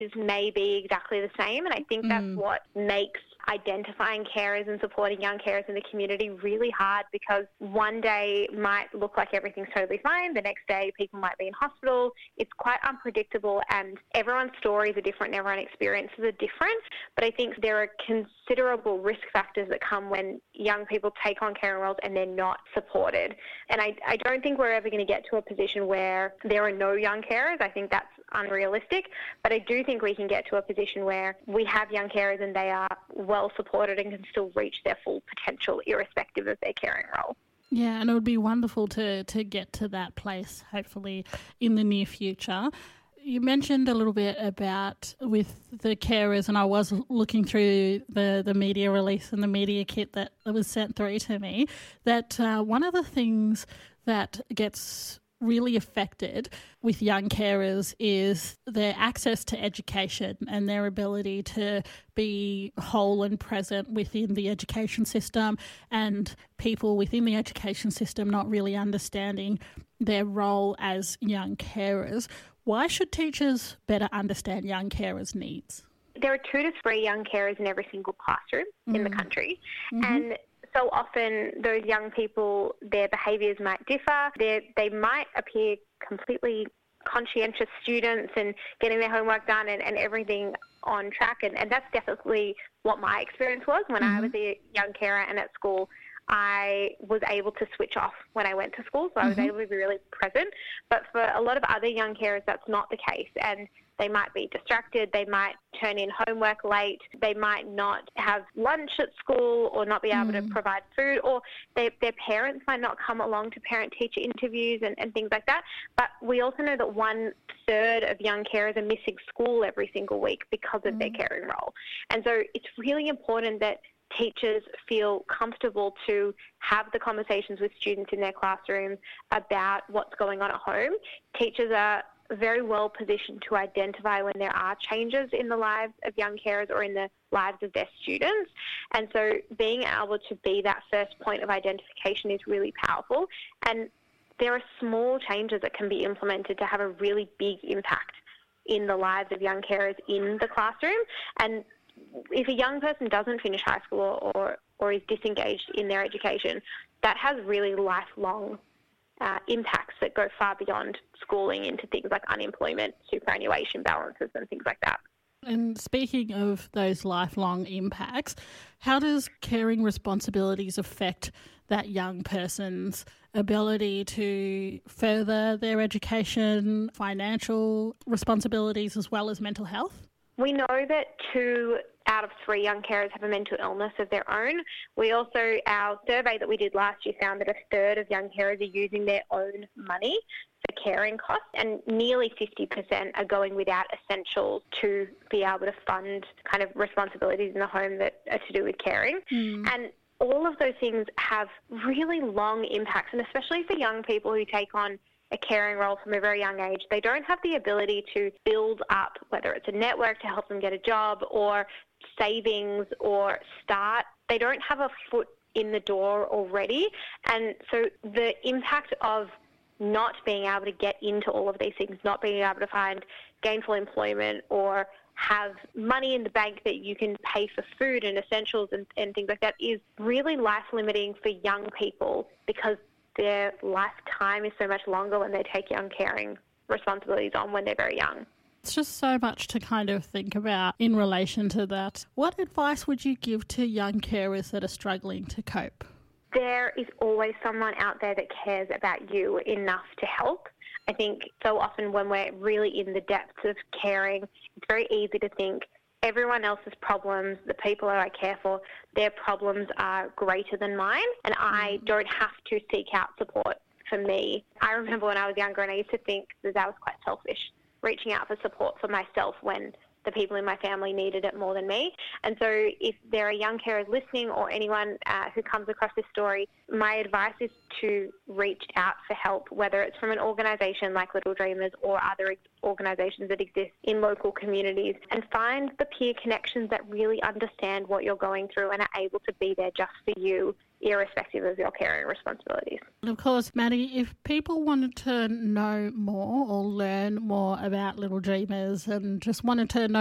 may be exactly the same. And I think that's what makes identifying carers and supporting young carers in the community really hard, because one day might look like everything's totally fine, the next day people might be in hospital. It's quite unpredictable, and everyone's stories are different and everyone's experiences are different. But I think there are considerable risk factors that come when young people take on caring roles and they're not supported. And I don't think we're ever going to get to a position where there are no young carers. I think that's unrealistic. But I do think we can get to a position where we have young carers and they are well supported and can still reach their full potential irrespective of their caring role. Yeah, and it would be wonderful to get to that place, hopefully, in the near future. You mentioned a little bit about with the carers, and I was looking through the media release and the media kit that was sent through to me, that one of the things that gets really affected with young carers is their access to education and their ability to be whole and present within the education system, and people within the education system not really understanding their role as young carers. Why should teachers better understand young carers' needs? There are 2 to 3 young carers in every single classroom in the country. And so often those young people, their behaviours might differ. They might appear completely conscientious students and getting their homework done and everything on track. And that's definitely what my experience was when I was a young carer, and at school I was able to switch off when I went to school, so I was able to be really present. But for a lot of other young carers, that's not the case, and they might be distracted, they might turn in homework late, they might not have lunch at school or not be able to provide food, or their parents might not come along to parent-teacher interviews and things like that. But we also know that 1/3 of young carers are missing school every single week because of their caring role. And so it's really important that teachers feel comfortable to have the conversations with students in their classrooms about what's going on at home. Teachers are very well positioned to identify when there are changes in the lives of young carers or in the lives of their students. And so being able to be that first point of identification is really powerful. And there are small changes that can be implemented to have a really big impact in the lives of young carers in the classroom. And if a young person doesn't finish high school or is disengaged in their education, that has really lifelong impacts that go far beyond schooling into things like unemployment, superannuation balances and things like that. And speaking of those lifelong impacts, how does caring responsibilities affect that young person's ability to further their education, financial responsibilities, as well as mental health? We know that 2 out of 3 young carers have a mental illness of their own. We also, our survey that we did last year found that 1/3 of young carers are using their own money for caring costs, and nearly 50% are going without essentials to be able to fund kind of responsibilities in the home that are to do with caring. And all of those things have really long impacts, and especially for young people who take on a caring role from a very young age, they don't have the ability to build up, whether it's a network to help them get a job or savings or start. They don't have a foot in the door already. And so the impact of not being able to get into all of these things, not being able to find gainful employment or have money in the bank that you can pay for food and essentials and things like that is really life-limiting for young people, because their lifetime is so much longer when they take young caring responsibilities on when they're very young. It's just so much to kind of think about in relation to that. What advice would you give to young carers that are struggling to cope? There is always someone out there that cares about you enough to help. I think so often when we're really in the depths of caring, it's very easy to think everyone else's problems, the people that I care for, their problems are greater than mine, and I don't have to seek out support for me. I remember when I was younger and I used to think that was quite selfish, reaching out for support for myself when the people in my family needed it more than me. And so if there are young carers listening or anyone who comes across this story, my advice is to reach out for help, whether it's from an organisation like Little Dreamers or other organisations that exist in local communities, and find the peer connections that really understand what you're going through and are able to be there just for you irrespective of your caring responsibilities. Of course, Maddie, if people wanted to know more or learn more about Little Dreamers and just wanted to know